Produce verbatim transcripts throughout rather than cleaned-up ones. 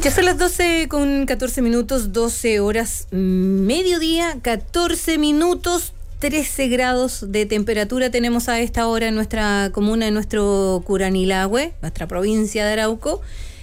Ya son las doce con catorce minutos, doce horas, mediodía, catorce minutos, trece grados de temperatura tenemos a esta hora en nuestra comuna, en nuestro Curanilahue, nuestra provincia de Arauco.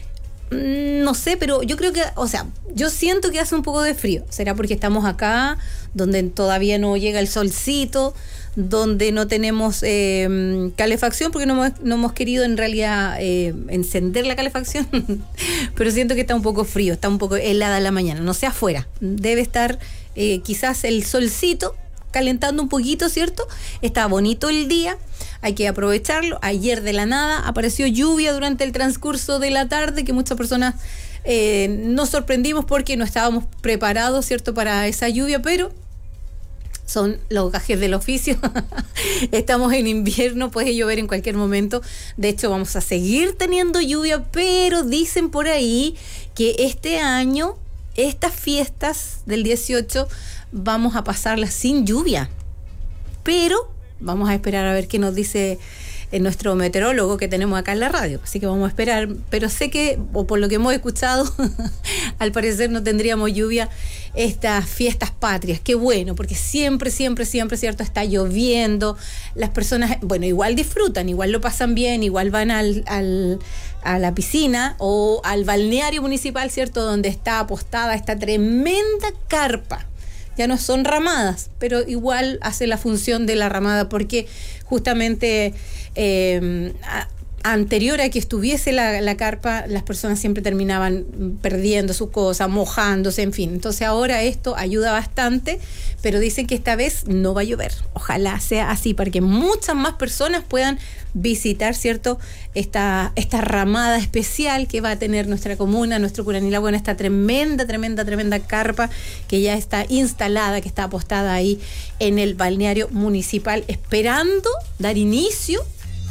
No sé, pero yo creo que, o sea, yo siento que hace un poco de frío. ¿Será porque estamos acá, donde todavía no llega el solcito, donde no tenemos eh, calefacción, porque no hemos, no hemos querido en realidad eh, encender la calefacción? Pero siento que está un poco frío, está un poco helada la mañana. No sé afuera, debe estar eh, quizás el solcito calentando un poquito, ¿cierto? Está bonito el día, hay que aprovecharlo. Ayer de la nada apareció lluvia durante el transcurso de la tarde, que muchas personas eh, nos sorprendimos porque no estábamos preparados, ¿cierto?, para esa lluvia, pero son los gajes del oficio. Estamos en invierno, puede llover en cualquier momento. De hecho, vamos a seguir teniendo lluvia, pero dicen por ahí que este año, estas fiestas del dieciocho, vamos a pasarlas sin lluvia. Pero vamos a esperar a ver qué nos dice nuestro meteorólogo que tenemos acá en la radio. Así que vamos a esperar, pero sé que, o por lo que hemos escuchado, al parecer no tendríamos lluvia estas fiestas patrias. Qué bueno, porque siempre, siempre, siempre, ¿cierto?, está lloviendo. Las personas, bueno, igual disfrutan, igual lo pasan bien, igual van al, al, a la piscina o al balneario municipal, ¿cierto?, donde está apostada esta tremenda carpa. Ya no son ramadas, pero igual hace la función de la ramada, porque justamente eh, a, anterior a que estuviese la, la carpa, las personas siempre terminaban perdiendo sus cosas, mojándose, en fin. Entonces ahora esto ayuda bastante, pero dicen que esta vez no va a llover. Ojalá sea así, para que muchas más personas puedan visitar, ¿cierto?, esta, esta ramada especial que va a tener nuestra comuna, nuestro Curanilahue, en esta tremenda, tremenda, tremenda carpa que ya está instalada, que está apostada ahí en el balneario municipal, esperando dar inicio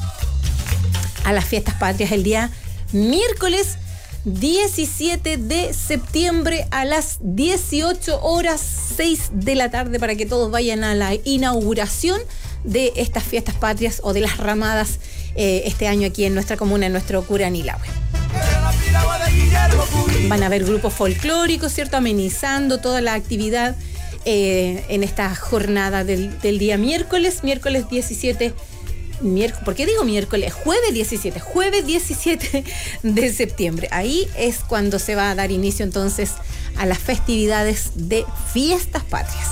a las fiestas patrias el día miércoles diecisiete de septiembre a las dieciocho horas seis de la tarde, para que todos vayan a la inauguración de estas fiestas patrias o de las ramadas eh, este año aquí en nuestra comuna, en nuestro Curanilahue. Van a haber grupos folclóricos, ¿cierto?, amenizando toda la actividad eh, en esta jornada del, del día miércoles, miércoles diecisiete. Miércoles, ¿por qué digo miércoles? Jueves diecisiete, jueves diecisiete de septiembre. Ahí es cuando se va a dar inicio entonces a las festividades de fiestas patrias.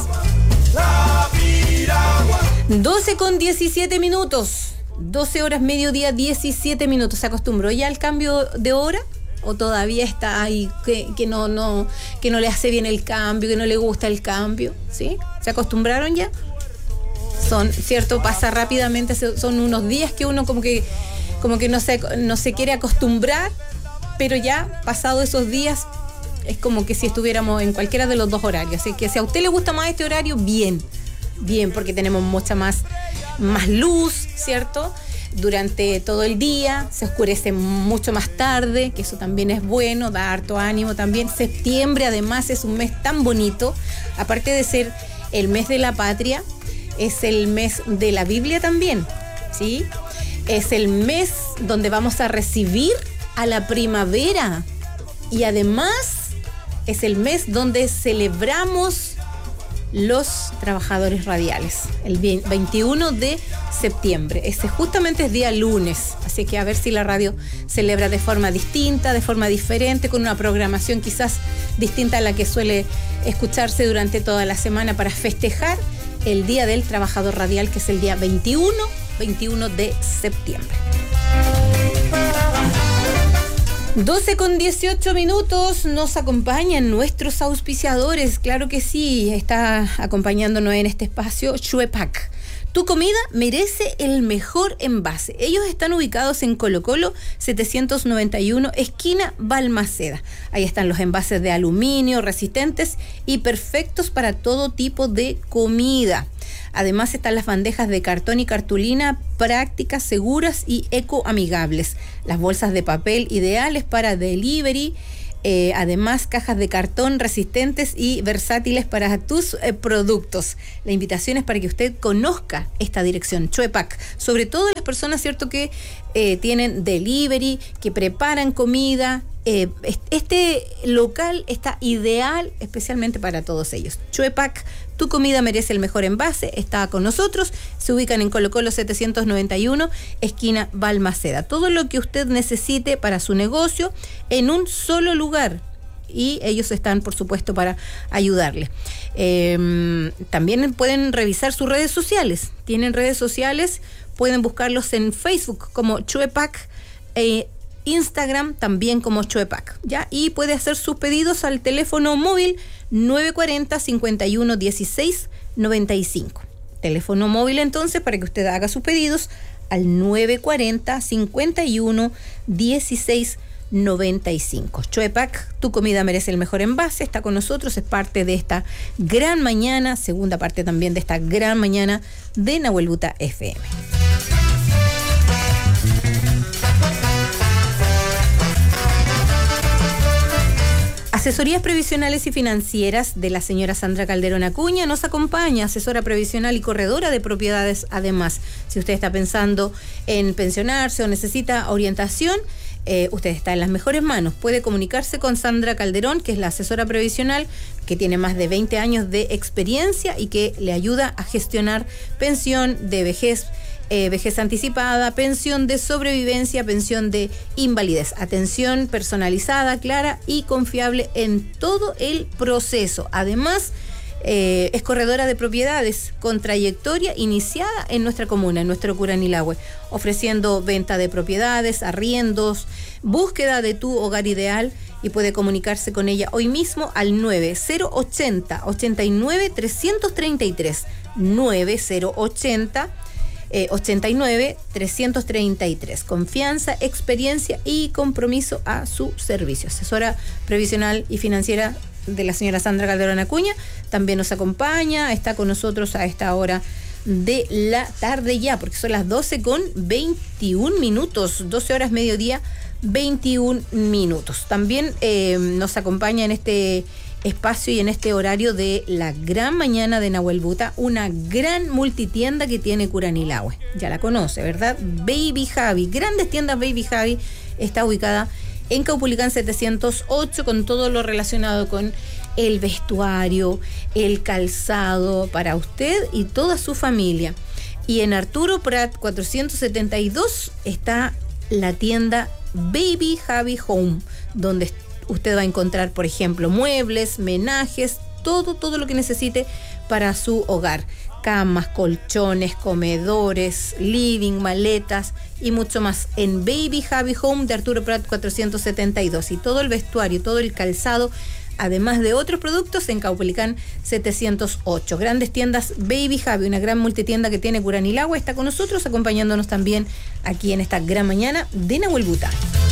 doce con diecisiete minutos, doce horas mediodía, diecisiete minutos. ¿Se acostumbró ya al cambio de hora? ¿O todavía está ahí que, que, no, no, que no le hace bien el cambio, que no le gusta el cambio? ¿Sí? ¿Se acostumbraron ya? Son, ¿cierto? Pasa rápidamente, son unos días que uno como que, como que no se, no se quiere acostumbrar, pero ya pasado esos días es como que si estuviéramos en cualquiera de los dos horarios. Así que si a usted le gusta más este horario, bien, bien, porque tenemos mucha más, más luz, ¿cierto?, durante todo el día, se oscurece mucho más tarde, que eso también es bueno, da harto ánimo también. Septiembre además es un mes tan bonito, aparte de ser el mes de la patria, es el mes de la Biblia también, ¿sí? Es el mes donde vamos a recibir a la primavera, y además es el mes donde celebramos los trabajadores radiales, el veintiuno de septiembre. Ese justamente es día lunes, así que a ver si la radio celebra de forma distinta, de forma diferente, con una programación quizás distinta a la que suele escucharse durante toda la semana, para festejar el Día del Trabajador Radial, que es el día veintiuno, veintiuno de septiembre. doce con dieciocho minutos, nos acompañan nuestros auspiciadores, claro que sí, está acompañándonos en este espacio Chuepac. Tu comida merece el mejor envase. Ellos están ubicados en Colo Colo setecientos noventa y uno, esquina Balmaceda. Ahí están los envases de aluminio resistentes y perfectos para todo tipo de comida. Además están las bandejas de cartón y cartulina prácticas, seguras y ecoamigables. Las bolsas de papel ideales para delivery. Eh, además, cajas de cartón resistentes y versátiles para tus eh, productos. La invitación es para que usted conozca esta dirección, Chuepac. Sobre todo las personas, ¿cierto?, que eh, tienen delivery, que preparan comida, Eh, este local está ideal especialmente para todos ellos. Chuepac, tu comida merece el mejor envase, está con nosotros. Se ubican en Colo Colo setecientos noventa y uno, esquina Balmaceda. Todo lo que usted necesite para su negocio en un solo lugar. Y ellos están, por supuesto, para ayudarle. Eh, también pueden revisar sus redes sociales. Tienen redes sociales, pueden buscarlos en Facebook como Chuepac, eh, Instagram también como Chuepac, ¿ya? Y puede hacer sus pedidos al teléfono móvil nueve cuatro cero, cinco uno uno seis nueve cinco. Teléfono móvil entonces para que usted haga sus pedidos al nueve cuatro cero, cinco uno uno seis nueve cinco. Chuepac, tu comida merece el mejor envase, está con nosotros, es parte de esta gran mañana, segunda parte también de esta gran mañana de Nahuel Buta F M. Asesorías previsionales y financieras de la señora Sandra Calderón Acuña nos acompaña, asesora previsional y corredora de propiedades. Además, si usted está pensando en pensionarse o necesita orientación, eh, usted está en las mejores manos. Puede comunicarse con Sandra Calderón, que es la asesora previsional, que tiene más de veinte años de experiencia y que le ayuda a gestionar pensión de vejez, Eh, vejez anticipada, pensión de sobrevivencia, pensión de invalidez. Atención personalizada, clara y confiable en todo el proceso. Además, eh, es corredora de propiedades con trayectoria iniciada en nuestra comuna, en nuestro Curanilahue, ofreciendo venta de propiedades, arriendos, búsqueda de tu hogar ideal, y puede comunicarse con ella hoy mismo al nueve cero ochenta, ochenta y nueve, trescientos treinta y tres. nueve cero ochenta Eh, ochenta y nueve, trescientos treinta y tres. Confianza, experiencia y compromiso a su servicio. Asesora previsional y financiera de la señora Sandra Calderón Acuña también nos acompaña, está con nosotros a esta hora de la tarde ya, porque son las doce con veintiún minutos, doce horas mediodía, veintiún minutos. También eh, nos acompaña en este espacio y en este horario de la gran mañana de Nahuel Buta, una gran multitienda que tiene Curanilahue. Ya la conoce, ¿verdad? Baby Javi, grandes tiendas Baby Javi, está ubicada en Caupolicán setecientos ocho, con todo lo relacionado con el vestuario, el calzado para usted y toda su familia. Y en Arturo Prat cuatrocientos setenta y dos está la tienda Baby Javi Home, donde está usted va a encontrar, por ejemplo, muebles, menajes, todo, todo lo que necesite para su hogar. Camas, colchones, comedores, living, maletas y mucho más en Baby Javi Home de Arturo Prat cuatrocientos setenta y dos. Y todo el vestuario, todo el calzado, además de otros productos, en Caupolicán setecientos ocho. Grandes tiendas Baby Javi, una gran multitienda que tiene Curanilahue, está con nosotros, acompañándonos también aquí en esta gran mañana de Nahuel Buta.